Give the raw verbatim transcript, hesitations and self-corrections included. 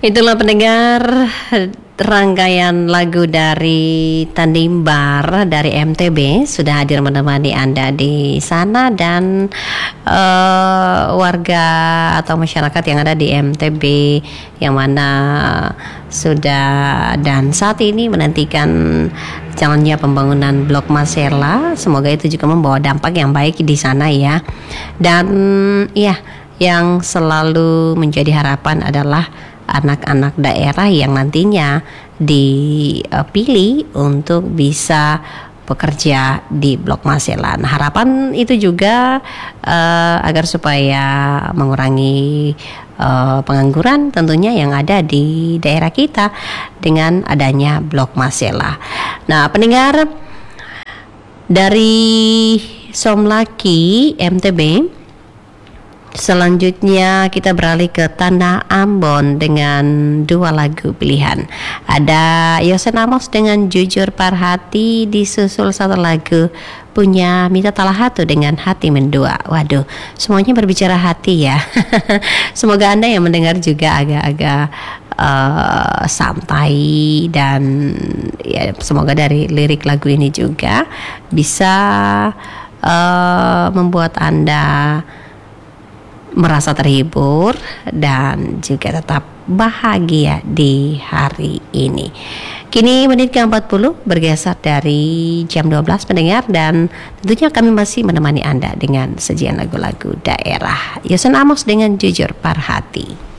Itulah pendengar, rangkaian lagu dari Tandimbar dari M T B sudah hadir menemani Anda di sana, dan uh, warga atau masyarakat yang ada di M T B yang mana sudah dan saat ini menantikan jalannya pembangunan Blok Masela. Semoga itu juga membawa dampak yang baik di sana ya. Dan ya, yang selalu menjadi harapan adalah anak-anak daerah yang nantinya dipilih untuk bisa bekerja di Blok Masela. Nah, harapan itu juga uh, agar supaya mengurangi uh, pengangguran tentunya yang ada di daerah kita dengan adanya Blok Masela. Nah, pendengar, dari Somlaki M T B, selanjutnya kita beralih ke Tanah Ambon dengan dua lagu pilihan. Ada Yosen Amos dengan Jujur Parhati, disusul satu lagu punya Mita Talahatu dengan Hati Mendua. Waduh, semuanya berbicara hati ya. Semoga Anda yang mendengar juga agak-agak uh, santai, dan ya, semoga dari lirik lagu ini juga bisa uh, membuat Anda merasa terhibur dan juga tetap bahagia di hari ini. Kini menit ke empat puluh bergeser dari jam dua belas pendengar, dan tentunya kami masih menemani Anda dengan sajian lagu-lagu daerah. Yosen Amos dengan Jujur Parhati.